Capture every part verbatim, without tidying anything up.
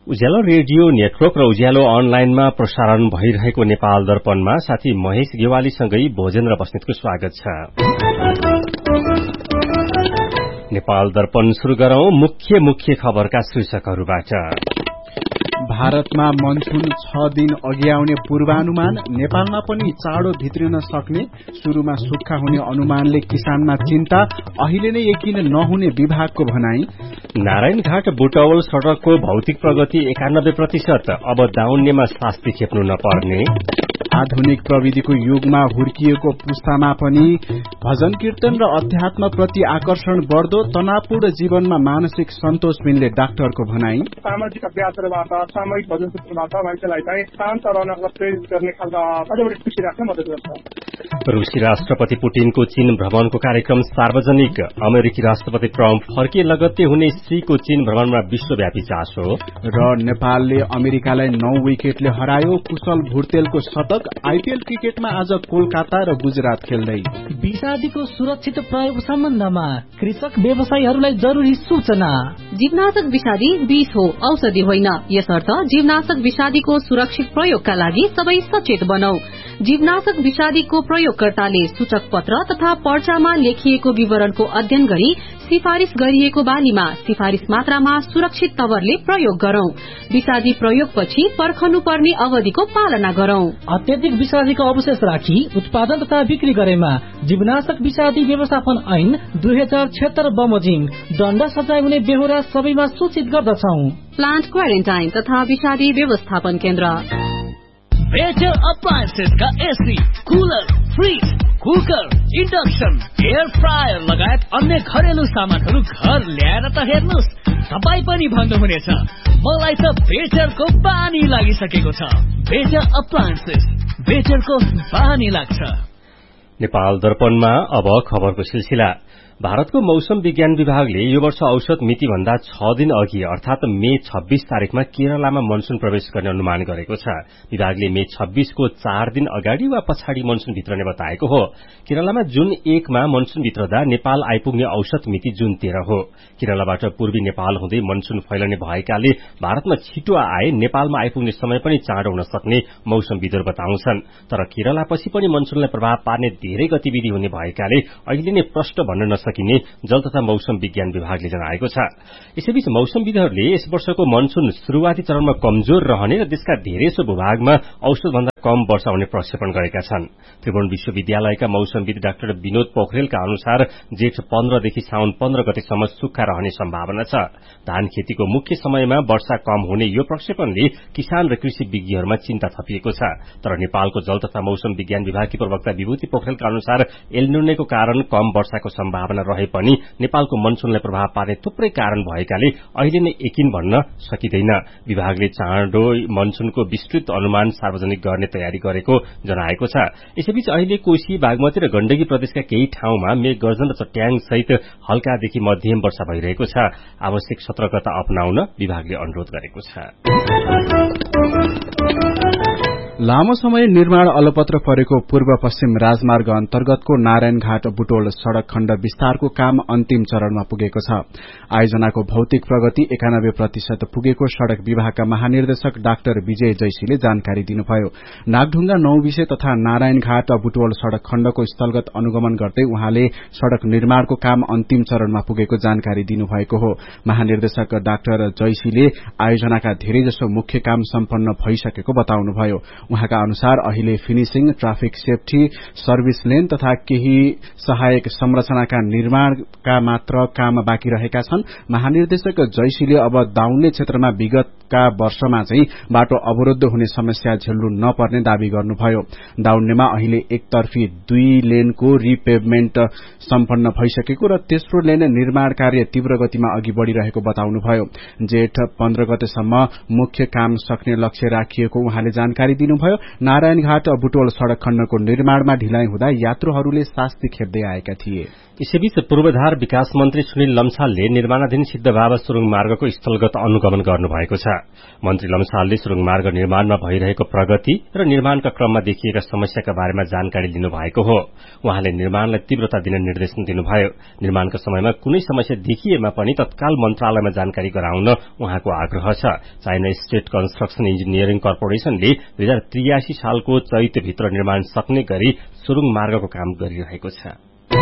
उज्यालो radio network र उज्यालो अनलाइनमा प्रसारण भइरहेको नेपाल दर्पणमा साथी महेश गेवालीसँगै भोजेन्द्र बस्नेतको स्वागत छ। नेपाल दर्पण शुरू गरौं मुख्य मुख्य खबरका शीर्षकहरूबाट। भारतमा मनसुन छ दिन अघि आउने पूर्वानुमान, नेपालमा पनि चाँडो भित्रिन सक्ने, शुरूमा सुक्खा हुने अनुमानले किसानमा चिन्ता, अहिले नै यकिन नहुने विभागको भनाई। नारायणघाट बुटवल सड़कको भौतिक प्रगति एकानब्बे प्रतिशत, अब दाउन्नेमा शास्ति खेप्नु नपर्ने। आधुनिक प्रविधिको युगमा हुर्किएको पुस्तामा पनि भजन कीर्तन र अध्यात्म प्रति आकर्षण बढ्दो, तनावपूर्ण जीवनमा मानसिक सन्तोष मिल्ने डाक्टरको भनाई। सामाजिक अभ्यासहरूबाट सामूहिक भजन कीर्तनबाट मान्छेलाई चाहिँ शान्त रहन प्रेरित गर्ने खालका अझ बढी खुशी राख्न मद्दत गर्छ। रूसी राष्ट्रपति पुटिनको चीन भ्रमणको कार्यक्रम सार्वजनिक, अमेरिकी राष्ट्रपति ट्रम्प फर्किए लगत्तै हुने सीको चीन भ्रमणमा विश्वव्यापी चासो। र नेपालले अमेरिकालाई नौ विकेटले हरायो, कुशल भुर्तेलको शतक। आईपीएल क्रिकेटमा आज कोलकाता र गुजरात खेल्दै। विषादीको सुरक्षित प्रयोग सम्बन्धमा कृषक व्यवसायीहरूलाई जरुरी सूचना। जीवनाशक विषादी विष हो, औषधि होइन, यसर्थ जीवनाशक विषादीको सुरक्षित प्रयोगका लागि सबै सचेत बनौ। जीवनाशक विषादीको प्रयोगकर्ताले सूचक पत्र तथा पर्चामा लेखिएको विवरणको अध्ययन गरी सिफारिश गरिएको बालीमा सिफारिश मात्रामा सुरक्षित तवरले प्रयोग गरौं। विषादी प्रयोगपछि पर्खनुपर्ने अवधिको पालना गरौं। अत्यधिक विषादीको अवशेष राखी उत्पादन तथा बिक्री गरेमा जीवनाशक विषादी व्यवस्थापन ऐन दुई हजार छिहत्तर बमोजिम दण्ड सजाय हुने बेहोरा सबैमा सूचित गर्दछौ। प्लान्ट क्वारेन्टाइन तथा विषादी व्यवस्थापन केन्द्र। बेटर अप्लायन्सेस का AC, cooler, fridge, cooker, induction, air fryer लगायत अन्य घरेलु सामानहरू घर ल्याएर त हेर्नुस्, तपाई पनि भन्नुहुनेछ मलाई त बेटरको बानी लागिसकेको छ। बेटर अप्लायन्सेस, बेटरको बानी लाग्छ। नेपाल दर्पणमा अब खबरको सिलसिला। भारतको मौसम विज्ञान विभागले यो वर्ष औसत मिति भन्दा छ दिन अघि अर्थात मे छब्बीस तारिखमा केरलामा मनसुन प्रवेश गर्ने अनुमान गरेको छ। विभागले मे छब्बीसको चार दिन अगाडि वा पछाडि मनसुन भित्रने बताएको हो। केरलामा जुन एकमा मनसुन भित्रदा नेपाल आइपुग्ने औसत मिति जुन तेह्र हो। केरलाबाट पूर्वी नेपाल हुँदै मनसुन फैलने भएकाले भारतमा छिटो आए नेपालमा आइपुग्ने समय पनि चाँडो हुन सक्ने मौसमविदहरू बताउँछन्। तर केरलापछि पनि मनसुनलाई प्रभाव पार्ने धेरै गतिविधि हुने भएकाले अहिले नै प्रष्ट भन्न सकिने जल तथा मौसम विज्ञान विभागले जनाएको छ। यसैबीच मौसमविदहरूले यस वर्षको मनसुन शुरूआती चरणमा कमजोर रहने र देशका धेरैसो भूभागमा औसतभन्दा कम वर्षा हुने प्रक्षेपण गरेका छन्। त्रिभुवन विश्वविद्यालयका मौसमविद डाक्टर विनोद पोखरेलका अनुसार जेठ पन्ध्रदेखि साउन पन्ध्र गतेसम्म सुक्खा रहने सम्भावना छ। धान खेतीको मुख्य समयमा वर्षा कम हुने यो प्रक्षेपणले किसान र कृषि विज्ञहरूमा चिन्ता थपिएको छ। तर नेपालको जल तथा मौसम विज्ञान विभागकी प्रवक्ता विभूति पोखरेलका अनुसार एलनिनोको कारण कम वर्षाको सम्भावना रहे पनि नेपालको मनसुनलाई प्रभाव पार्ने थुप्रै कारण भएकाले अहिले नै यकिन भन्न सकिँदैन। विभागले चाँडो मनसुनको विस्तृत अनुमान सार्वजनिक गर्ने तयारी गरेको जनाएको छ। यसैबीच अहिले कोशी, बागमती र गण्डकी प्रदेशका केही ठाउँमा मेघ गर्जन र चट्याङ सहित हल्कादेखि मध्यम वर्षा भइरहेको छ। आवश्यक सतर्कता अपनाउन विभागले अनुरोध गरेको छ। लामो समय निर्माण अलपत्र परेको पूर्व पश्चिम राजमार्ग अन्तर्गतको नारायणघाट बुटोल सड़क खण्ड विस्तारको काम अन्तिम चरणमा पुगेको छ। आयोजनाको भौतिक प्रगति एकानब्बे प्रतिशत पुगेको सड़क विभागका महानिर्देशक डाक्टर विजय जैसीले जानकारी दिनुभयो। नागढुंगा नौविसे तथा नारायणघाट बुटोल सड़क खण्डको स्थलगत अनुगमन गर्दै उहाँले सड़क निर्माणको काम अन्तिम चरणमा पुगेको जानकारी दिनुभएको हो। महानिर्देशक डाक्टर जैसीले आयोजनाका धेरैजसो मुख्य काम सम्पन्न भइसकेको बताउनुभयो। उहाँका अनुसार अहिले finishing, traffic safety, service lane तथा केही सहायक संरचनाका निर्माणका मात्र काम बाँकी रहेका छन्। महानिर्देशक जैसीले अब दाउन्ने क्षेत्रमा विगतका वर्षमा चाहिँ बाटो अवरुद्ध हुने समस्या झेल्नु नपर्ने दावी गर्नुभयो। दाउन्नेमा अहिले एकतर्फी दुई लेनको रिपेभमेन्ट सम्पन्न भइसकेको र तेस्रो लेन निर्माण कार्य तीव्र गतिमा अघि बढ़िरहेको बताउनुभयो। जेठ पन्ध्र गतेसम्म मुख्य काम सक्ने लक्ष्य राखिएको उहाँले जानकारी दिनु दिनुभयो। नारायणघाट बुटोल सड़क खण्डको निर्माणमा ढिलाइ हुँदा यात्रुहरूले शास्ति खेप्दै आएका थिए। यसैबीच पूर्वाधार विकास मन्त्री सुनिल लम्सालले निर्माणाधीन सिद्धबाबा सुरुङ मार्गको स्थलगत अनुगमन गर्नुभएको छ। मन्त्री लम्सालले सुरुङ मार्ग निर्माणमा भइरहेको प्रगति र निर्माणका क्रममा देखिएका समस्याका बारेमा जानकारी लिनुभएको हो। उहाँले निर्माणलाई तीव्रता दिन निर्देशन दिनुभयो। निर्माणका समयमा कुनै समस्या देखिएमा पनि तत्काल मन्त्रालयमा जानकारी गराउन उहाँको आग्रह छ। चाइना स्टेट कन्स्ट्रक्सन इन्जिनियरिङ कर्पोरेशनले दुई हजार त्रियासी सालको चैतभित्र निर्माण सक्ने गरी सुरुङ मार्गको काम गरिरहेको छ।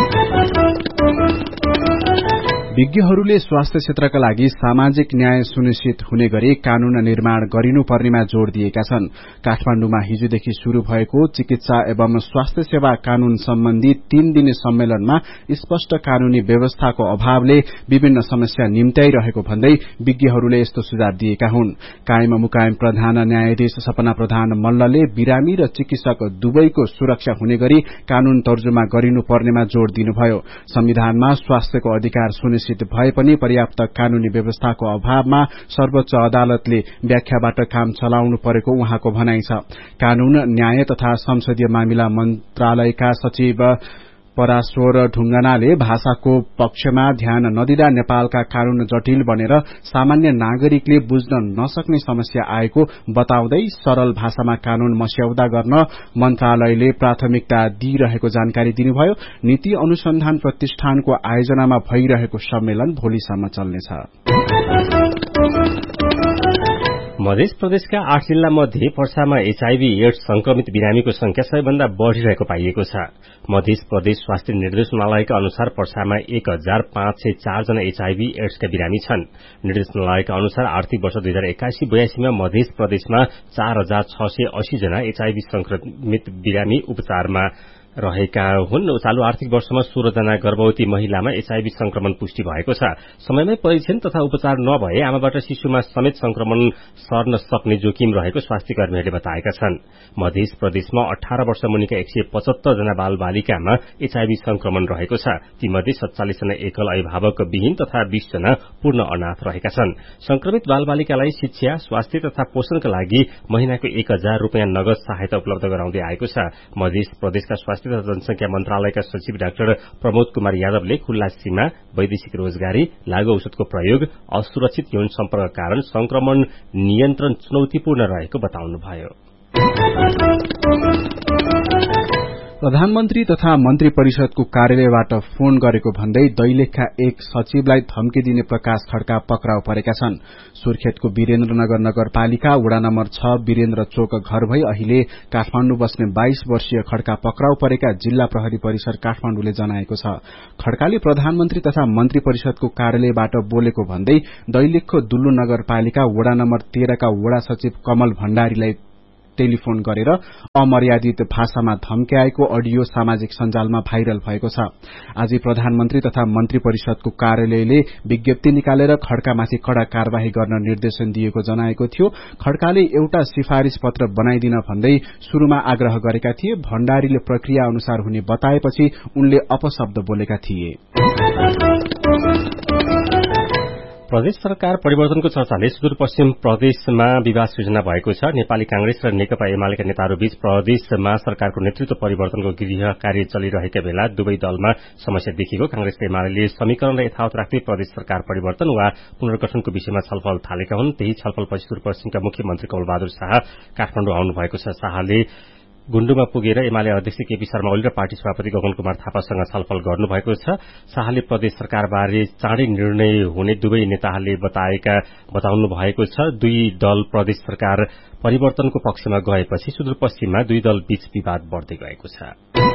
विज्ञहरूले स्वास्थ्य क्षेत्रका लागि सामाजिक न्याय सुनिश्चित हुने गरी कानून निर्माण गरिनुपर्नेमा जोड़ दिएका छन्। काठमाण्डुमा हिजोदेखि शुरू भएको चिकित्सा एवं स्वास्थ्य सेवा कानून सम्बन्धी तीन दिने सम्मेलनमा स्पष्ट कानूनी व्यवस्थाको अभावले विभिन्न समस्या निम्त्याइरहेको भन्दै विज्ञहरूले यस्तो सुझाव दिएका हुन्। कायम मुकायम प्रधान न्यायाधीश सपना प्रधान मल्लले बिरामी र चिकित्सक दुवैको सुरक्षा हुने गरी कानून तर्जुमा गरिनुपर्नेमा जोड़ दिनुभयो। संविधानमा स्वास्थ्यको अधिकार सुनिश्चित भए पनि पर्याप्त कानूनी व्यवस्थाको अभावमा सर्वोच्च अदालतले व्याख्याबाट काम चलाउनु परेको उहाँको भनाइ छ। कानून न्याय तथा संसदीय मामिला मन्त्रालयका सचिव पराश्वर ढुंगनाले भाषाको पक्षमा ध्यान नदिँदा नेपालका कानून जटिल बनेर सामान्य नागरिकले बुझ्न नसक्ने समस्या आएको बताउँदै सरल भाषामा कानून मस्यौदा गर्न मन्त्रालयले प्राथमिकता दिइरहेको जानकारी दिनुभयो। नीति अनुसन्धान प्रतिष्ठानको आयोजनामा भइरहेको सम्मेलन भोलिसम्म चल्नेछ। मध्य प्रदेशका आठ जिल्ला मध्ये पर्सामा एचआईभी एड्स संक्रमित बिरामीको संख्या सबैभन्दा बढ़िरहेको पाइएको छ। मध्य प्रदेश स्वास्थ्य निर्देशनालयका अनुसार पर्सामा एक हजार पाँच सय चार जना एचआईभी एड्सका बिरामी छन्। निर्देशनालयका अनुसार आर्थिक वर्ष दुई हजार एक्कासी बयासीमा मध्य प्रदेशमा चार हजार छ सय अस्सी जना एचआईभी संक्रमित बिरामी उपचारमा रहेका हुन्। चालू आर्थिक वर्षमा सोह्र जना गर्भवती महिलामा एचआईभी संक्रमण पुष्टि भएको छ। समयमै परीक्षण तथा उपचार नभए आमाबाट शिशुमा समेत संक्रमण सर्न सक्ने जोखिम रहेको स्वास्थ्य कर्मीहरूले बताएका छन्। मध्य प्रदेशमा अठार वर्ष मुनिका एक सय पचहत्तर जना बाल बालिकामा एचआईभी संक्रमण रहेको छ। तीमध्ये सत्तालिस जना एकल अभिभावक विहीन तथा बीस जना पूर्ण अनाथ रहेका छन्। संक्रमित बाल बालिकालाई शिक्षा, स्वास्थ्य तथा पोषणका लागि महिनाको एक हजार रूपियाँ नगद सहायता उपलब्ध गराउँदै आएको छ। मध्य प्रदेशका स्वास्थ्य तथा जनसंख्या मन्त्रालयका सचिव डाक्टर प्रमोद कुमार यादवले खुल्ला सीमा, वैदेशिक रोजगारी, लागू औषधको प्रयोग, असुरक्षित यौन सम्पर्क कारण संक्रमण नियन्त्रण चुनौतीपूर्ण रहेको बताउनुभयो। प्रधानमन्त्री तथा मन्त्री परिषदको कार्यालयबाट फोन गरेको भन्दै दैलेखका एक सचिवलाई धम्की दिने प्रकाश खड्का पक्राउ परेका छन्। सुर्खेतको वीरेन्द्रनगर नगरपालिका वडा नम्बर छ वीरेन्द्र चोक घर भई अहिले काठमाण्डु बस्ने बाइस वर्षीय खड्का पक्राउ परेका जिल्ला प्रहरी परिसर काठमाण्डुले जनाएको छ। खड्काले प्रधानमन्त्री तथा मन्त्री परिषदको कार्यालयबाट बोलेको भन्दै दैलेखको दुल्लु नगरपालिका वडा नम्बर तेह्रका वडा सचिव कमल भण्डारीलाई टेलिफोन गरेर अमर्यादित भाषामा धम्क्याएको अडियो सामाजिक सञ्जालमा भाइरल भएको छ। आज प्रधानमन्त्री तथा मन्त्री परिषदको कार्यालयले विज्ञप्ति निकालेर खड्कामाथि कड़ा कार्यवाही गर्न निर्देशन दिएको जनाएको थियो। खड्काले एउटा सिफारिश पत्र बनाइदिन भन्दै शुरूमा आग्रह गरेका थिए। भण्डारीले प्रक्रिया अनुसार हुने बताएपछि उनले अपशब्द बोलेका थिए। प्रदेश सरकार परिवर्तनको चर्चाले सुदूरपश्चिम प्रदेशमा विवाद सृजना भएको छ। नेपाली कांग्रेस र नेकपा एमालेका नेताहरूबीच प्रदेशमा सरकारको नेतृत्व परिवर्तनको गृह कार्य चलिरहेका बेला दुवै दलमा समस्या देखिएको। कांग्रेस र एमाले समीकरणलाई यथावत राख्दै प्रदेश सरकार परिवर्तन वा पुनर्गठनको विषयमा छलफल थालेका हुन्। त्यही छलफलपछि सुदूरपश्चिमका मुख्यमन्त्री कौलबहादुर शाह काठमाण्डु आउनु भएको छ। शाहले गुण्डुमा पुगेर एमाले अध्यक्ष केपी शर्मा ओली र पार्टी सभापति गगन कुमार थापासँग छलफल गर्नुभएको छ। शाहले प्रदेश सरकारबारे चाँडै निर्णय हुने दुवै नेताहरूले बताएका बताउनु भएको छ। दुई दल प्रदेश सरकार परिवर्तनको पक्षमा गएपछि सुदूरपश्चिममा दुई दल बीच विवाद बढ्दै गएको छ।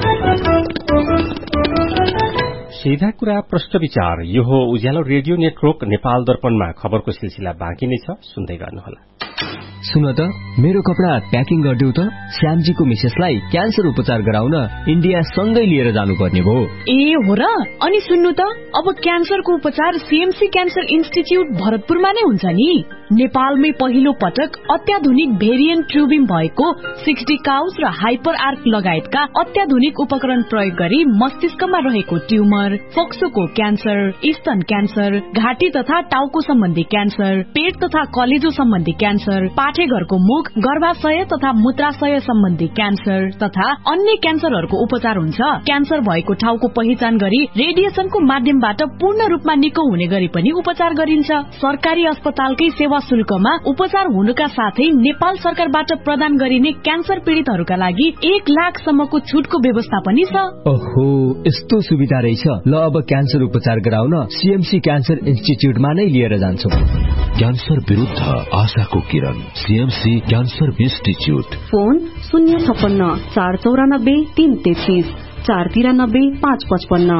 सीधा कुरा प्रश्न विचार, यो हो उज्यालो रेडियो नेटवर्क नेपाल दर्पणमा खबरको सिलसिला बाँकी नै छ, सुन्दै गर्नुहोला। सुन त, मेरो कपडा प्याकिङ गरिदेऊ त। श्यामजीको मिसेसलाई क्यान्सर उपचार गराउन इन्डिया सँगै लिएर जानुपर्ने भयो। ए हो र? अनि सुन्नु त, अब क्यान्सरको उपचार सीएमसी क्यान्सर इन्स्टिच्युट भरतपुरमा नै हुन्छ नि। नेपालमै पहिलो पटक अत्याधुनिक भेरिएन्ट ट्रुबिम भएको सिक्सटी काउस र हाइपर आर्क लगायतका अत्याधुनिक उपकरण प्रयोग गरी मस्तिष्कमा रहेको ट्युमर, फोक्सोको क्यान्सर, स्तन क्यान्सर, घाँटी तथा टाउको सम्बन्धी क्यान्सर, पेट तथा कलेजो सम्बन्धी क्यान्सर, पाठेघरको मुख, गर्भाशय तथा मूत्राशय सम्बन्धी क्यान्सर तथा अन्य क्यान्सरहरूको उपचार हुन्छ। क्यान्सर भएको ठाउँको पहिचान गरी रेडिएसनको माध्यमबाट पूर्ण रूपमा निको हुने गरी पनि उपचार गरिन्छ। सरकारी अस्पतालकै सेवा शुल्कमा उपचार हुनुका साथै नेपाल सरकारबाट प्रदान गरिने क्यान्सर पीड़ितहरूका लागि एक लाख सम्मको छुटको व्यवस्था पनि छ। ओहो, यस्तो सुविधा रहेछ। ल अब क्यान्सर उपचार गराउन सीएमसी क्यान्सर इन्स्टिच्युटमा नै लिएर जान्छु। क्यान्सर विरुद्ध आशाको किरण, सीएमसी क्यान्सर इन्स्टिच्युट। फोन शून्य छप्पन्न चार चौरानब्बे तीन तेत्तीस चार तिरानब्बे पाँच पचपन्न।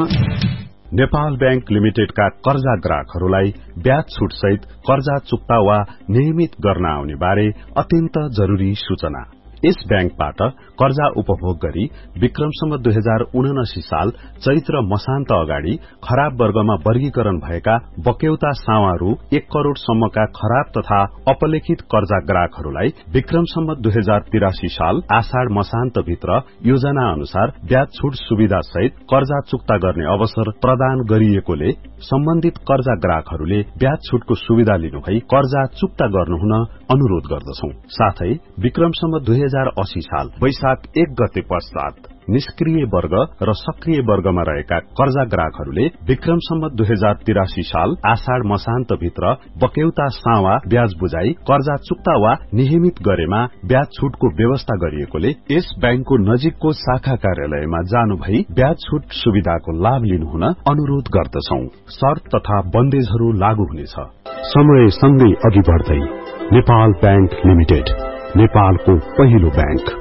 नेपाल बैंक लिमिटेडका कर्जा ग्राहकहरूलाई ब्याज छुट सहित कर्जा चुक्ता वा नियमित गर्न आउने बारे अत्यन्त जरूरी सूचना। यस बैंकबाट कर्जा उपभोग गरी विक्रमसम्म दुई हजार उनासी साल चैत्र मसान्त अगाडि खराब वर्गमा वर्गीकरण भएका बक्यौता सावा रु एक करोड़ सम्मका खराब तथा अपलेखित कर्जा ग्राहकहरूलाई विक्रमसम्म दुई हजार तिरासी साल आषाढ़ मसान्त भित्र योजना अनुसार ब्याज छुट सुविधा सहित कर्जा चुक्ता गर्ने अवसर प्रदान गरिएकोले सम्बन्धित कर्जा ग्राहकहरूले ब्याज छुटको सुविधा लिनुभई कर्जा चुक्ता गर्नुहुन अनुरोध गर्दछौं। साथै विक्रमसम्म दुई हजार अस्सी साल वैशाख एक गते पश्चात निष्क्रिय वर्ग र सक्रिय वर्गमा रहेका कर्जा ग्राहकहरूले विक्रमसम्म दुई हजार तिरासी साल आषाढ़ मसान्त भित्र बक्यौता सावा ब्याज बुझाई कर्जा चुक्ता वा नियमित गरेमा ब्याज छुटको व्यवस्था गरिएकोले यस बैंकको नजिकको शाखा कार्यालयमा जानु भई ब्याज छुट सुविधाको लाभ लिनुहुन अनुरोध गर्दछौं। शर्त तथा बन्देजहरू लागू हुनेछ। समय सँगै अघि बढ्दै नेपाल बैंक लिमिटेड, नेपालको पहिलो बैंक।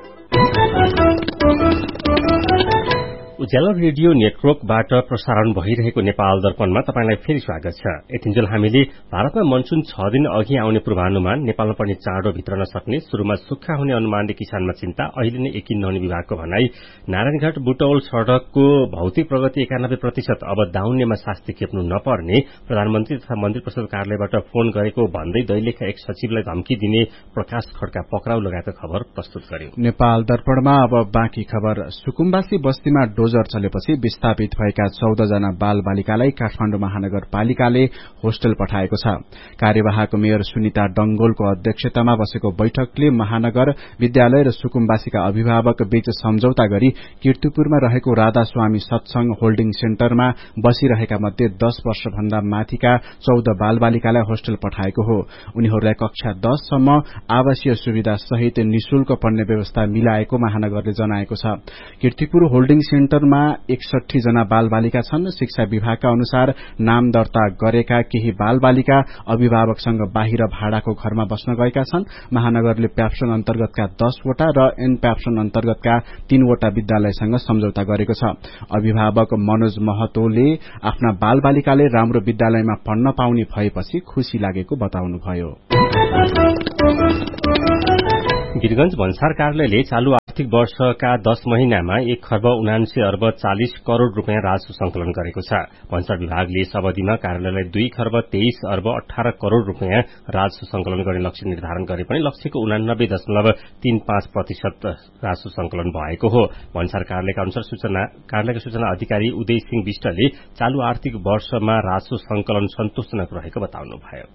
उज्यालो रेडियो नेटवर्कबाट प्रसारण भइरहेको नेपाल दर्पणमा तपाईंलाई फेरि स्वागत छ। यतिन्जेल हामीले भारतमा मनसून छ दिन अघि आउने पूर्वानुमान, नेपालमा पनि चाँडो भित्र नसक्ने, शुरूमा सुक्खा हुने अनुमानले किसानमा चिन्ता, अहिले नै यकिन नहुने विभागको भनाई, नारायणघाट बुटौल सड़कको भौतिक प्रगति एकानब्बे प्रतिशत, अब दाउन्नेमा शास्ति खेप्नु नपर्ने, प्रधानमन्त्री तथा मन्त्री परिषद कार्यालयबाट फोन गरेको भन्दै दैलेखका एक सचिवलाई धम्की दिने प्रकाश खड्का पक्राउ लगायतका खबर प्रस्तुत गर्यो। नेपाल दर्पणमा अब बाँकी खबर। सुकुम्बासी बस्तीमा डोजर चलेपछि विस्थापित भएका चौध जना बाल बालिकालाई काठमाण्डु महानगरपालिकाले होस्टेल पठाएको छ। कार्यवाहक मेयर सुनिता डंगोलको अध्यक्षतामा बसेको बैठकले महानगर विद्यालय र सुकुम्बासीका अभिभावक बीच सम्झौता गरी कीर्तिपुरमा रहेको राधास्वामी सत्संग होल्डिङ सेन्टरमा बसिरहेका मध्ये दश वर्ष भन्दा माथिका चौध बाल बालिकालाई होस्टेल पठाएको हो। उनीहरूलाई कक्षा दश सम्म आवासीय सुविधा सहित निशुल्क पढ्ने व्यवस्था मिलाएको महानगरले जनाएको छ। कीर्तिपुर होल्डिङ सेन्टरमा एकसठी जना बाल बालिका छन्। शिक्षा विभागका अनुसार नाम दर्ता गरेका केही बाल बालिका अभिभावकसँग बाहिर भाडाको घरमा बस्न गएका छन्। महानगरले प्याप्सन अन्तर्गतका दसवटा र एन प्याप्सन अन्तर्गतका तीनवटा विद्यालयसँग सम्झौता गरेको छ। अभिभावक मनोज महतोले आफ्ना बाल बालिकाले राम्रो विद्यालयमा पढ्न पाउने भएपछि खुशी लागेको बताउनुभयो। वीरगंज भन्सार कार्यालयले चालू आर्थिक वर्षका दश महिनामा एक खर्ब उनान्से अर्ब चालिस करोड़ रूपियाँ राजस्व संकलन गरेको छ। भन्सार विभागले यस अवधिमा कार्यालयलाई दुई खर्ब तेइस अर्ब अठार करोड़ रूपियाँ राजस्व संकलन गर्ने लक्ष्य निर्धारण गरे पनि लक्ष्यको उनानब्बे दशमलव तीन पाँच प्रतिशत राजस्व संकलन भएको हो। भन्सार कार्यालयका अनुसार सूचना कार्यालयका सूचना अधिकारी उदय सिंह विष्टले चालू आर्थिक वर्षमा राजस्व संकलन सन्तोषजनक रहेको बताउनुभयो।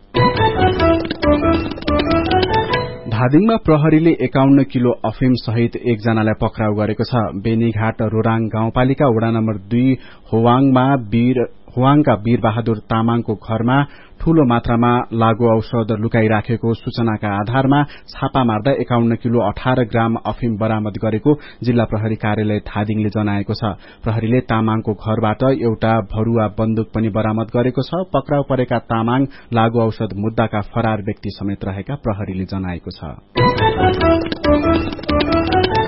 धादिङमा प्रहरीले एकाउन्न किलो अफिम सहित एकजनालाई पक्राउ गरेको छ। बेनीघाट रोराङ गाउँपालिका वडा नम्बर दुई होवाङमा वीर होवाङका वीर बहादुर तामाङको घरमा ठूलो मात्रामा लागू औषध लुकाइराखेको सूचनाका आधारमा छापा मार्दा एकाउन्न किलो अठार ग्राम अफिम बरामद गरेको जिल्ला प्रहरी कार्यालय धादिङले जनाएको छ। प्रहरीले तामाङको घरबाट एउटा भरुवा बन्दुक पनि बरामद गरेको छ। पक्राउ परेका तामाङ लागू औषध मुद्दाका फरार व्यक्ति समेत रहेका प्रहरीले जनाएको छ।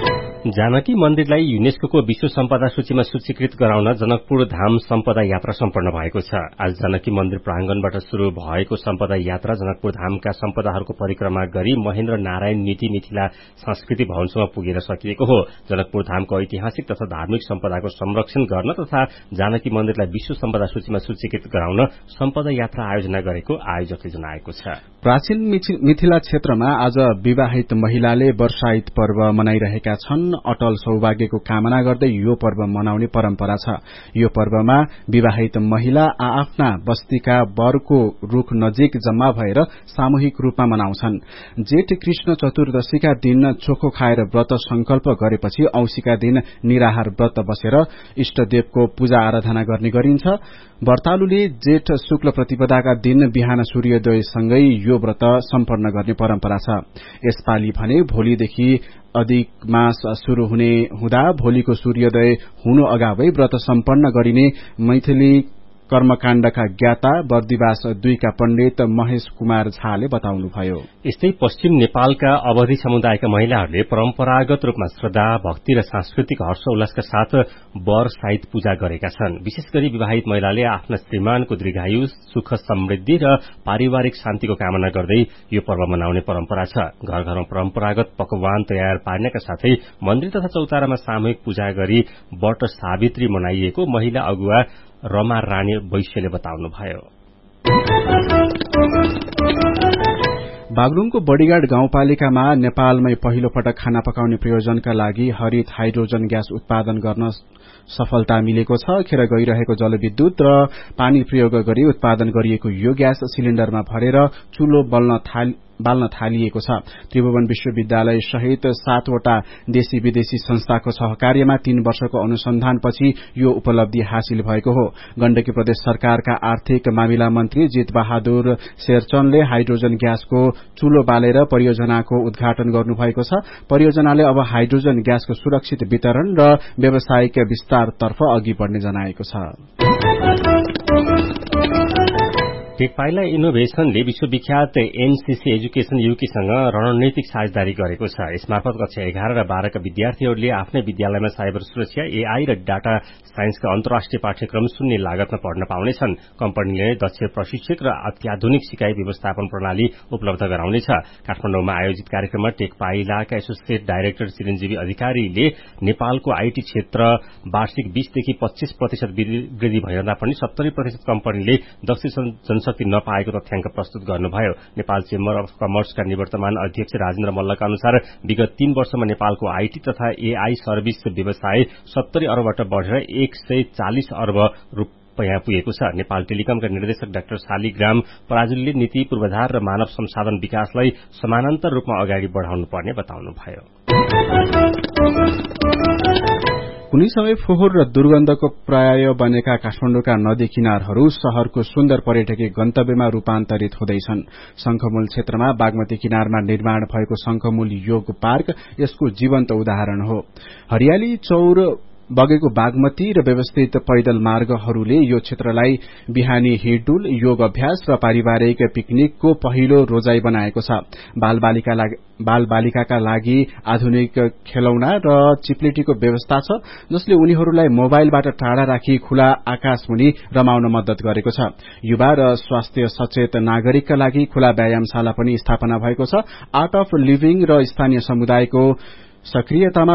जानकी मन्दिरलाई युनेस्को विश्व सम्पदा सूचीमा सूचीकृत गराउन जनकपुर धाम सम्पदा यात्रा सम्पन्न भएको छ। आज जानकी मन्दिर प्रांगणबाट शुरू भएको सम्पदा यात्रा जनकपुर धामका सम्पदाहरूको परिक्रमा गरी महेन्द्र नारायण नीति मिथिला संस्कृति भवनसम्म पुगेर सकिएको हो। जनकपुर धामको ऐतिहासिक तथा धार्मिक सम्पदाको संरक्षण गर्न तथा जानकी मन्दिरलाई विश्व सम्पदा सूचीमा सूचीकृत गराउन सम्पदा यात्रा आयोजना गरेको आयोजकले जनाएको छ। प्राचीन मिथिला क्षेत्रमा आज विवाहित महिलाले वर्षाइत पर्व मनाइरहेका छन्। अटल सौभाग्यको कामना गर्दै यो पर्व मनाउने परम्परा छ। यो पर्वमा विवाहित महिला आआफ्ना बस्तीका वरको रूख नजिक जम्मा भएर सामूहिक रूपमा मनाउँछन्। जेठ कृष्ण चतुर्दशीका दिन चोखो खाएर व्रत संकल्प गरेपछि औंसीका दिन निराहार व्रत बसेर इष्टदेवको पूजा आराधना गर्ने गरिन्छ। व्रतालुले जेठ शुक्ल प्रतिपदाका दिन बिहान सूर्योदयसँगै यो व्रत सम्पन्न गर्ने परम्परा छ। यसपालि भने भोलिदेखि अधिक मास शुरू हुने हुँदा भोलिको सूर्योदय हुनु अगावै व्रत सम्पन्न गरिने मैथिली कर्मकाण्डका ज्ञाता बर्दिवास दुईका पण्डित महेश कुमार झाले बताउनुभयो। यस्तै पश्चिम नेपालका अवधि समुदायका महिलाहरूले परम्परागत रूपमा श्रद्धा भक्ति र सांस्कृतिक हर्ष उल्लासका साथ वर साहित पूजा गरेका छन्। विशेष गरी विवाहित महिलाले आफ्ना श्रीमानको दीर्घायु सुख समृद्धि र पारिवारिक शान्तिको कामना गर्दै यो पर्व मनाउने परम्परा छ। घर घरमा परम्परागत पकवान तयार पार्नका साथै मन्दिर तथा चौतारामा सामूहिक पूजा गरी वट सावित्री मनाइएको महिला अगुवा रमा रानी वैश्यले बताउनुभयो। बागलुङको बडीगाड गाउँपालिकामा नेपालमै पहिलो पटक खाना पकाउने प्रयोजनका लागि हरित हाइड्रोजन ग्यास उत्पादन गर्न सफलता मिलेको छ। खेर गइरहेको जलविद्युत र पानी प्रयोग गरी उत्पादन गरिएको यो ग्यास सिलिण्डरमा भरेर चूल्हो बल्न थाल बाल्न थालिएको छ। त्रिभुवन विश्वविद्यालय सहित सातवटा देशी विदेशी संस्थाको सहकार्यमा तीन वर्षको अनुसन्धानपछि यो उपलब्धि हासिल भएको हो। गण्डकी प्रदेश सरकारका आर्थिक मामिला मन्त्री जित बहादुर शेरचनले हाइड्रोजन ग्यासको चूल्हो बालेर परियोजनाको उद्घाटन गर्नुभएको छ। परियोजनाले अब हाइड्रोजन ग्यासको सुरक्षित वितरण र व्यावसायिक विस्तारतर्फ अघि बढ़ने जनाएको छ। टेकपाइला इनोभेशनले विश्वविख्यात एनसीसी एजुकेशन युकेसँग रणनीतिक साझेदारी गरेको छ। यसमार्फत कक्षा एघार र बाह्रका विद्यार्थीहरूले आफ्नै विद्यालयमा साइबर सुरक्षा, एआई र डाटा साइन्सका अन्तर्राष्ट्रिय पाठ्यक्रम शून्य लागतमा पढ्न पाउनेछन्। कम्पनीले दक्ष प्रशिक्षक र अत्याधुनिक सिकाइ व्यवस्थापन प्रणाली उपलब्ध गराउनेछ। काठमाडौँमा आयोजित कार्यक्रममा टेकपाइलाका एसोसिएट डाइरेक्टर चिरञ्जीवी अधिकारीले नेपालको आईटी क्षेत्र वार्षिक बीसदेखि पच्चीस प्रतिशत वृद्धि भइरहँदा पनि सत्तरी प्रतिशत कम्पनीले दक्ष जनशक्ति नपाएको तथ्याङ्क प्रस्तुत गर्नुभयो। नेपाल चेम्बर अफ कमर्सका निवर्तमान अध्यक्ष राजेन्द्र मल्लका अनुसार विगत तीन वर्षमा नेपालको आईटी तथा एआई सर्भिस व्यवसाय सत्तरी अरबबाट बढ़ेर एक सय चालिस अर्ब रूपियाँ पुगेको छ। नेपाल टेलिकमका निर्देशक डाक्टर शालिग्राम पराजुलीले नीति पूर्वाधार र मानव संसाधन विकासलाई समानान्तर रूपमा अगाडि बढ़ाउनु पर्ने बताउनुभयो। कुनै समय फोहोर र दुर्गन्धको पर्याय बनेका काठमाडौँका नदी किनारहरू शहरको सुन्दर पर्यटकीय गन्तव्यमा रूपान्तरित हुँदैछन्। शंखमूल क्षेत्रमा बागमती किनारमा निर्माण भएको शंखमूल योग पार्क यसको जीवन्त उदाहरण हो। हरियाली चौर बगेको बागमती र व्यवस्थित पैदल मार्गहरूले यो क्षेत्रलाई बिहानी हिडडुल, योग अभ्यास र पारिवारिक पिकनिकको पहिलो रोजाई बनाएको छ। बाल बालिकाका लागि आधुनिक खेलौना र चिप्लेटीको व्यवस्था छ, जसले उनीहरूलाई मोबाइलबाट टाढा राखी खुला आकाशमुनि रमाउन मद्दत गरेको छ। युवा र स्वास्थ्य सचेत नागरिकका लागि खुला व्यायामशाला पनि स्थापना भएको छ। आर्ट अफ लिभिङ र स्थानीय समुदायको सक्रियतामा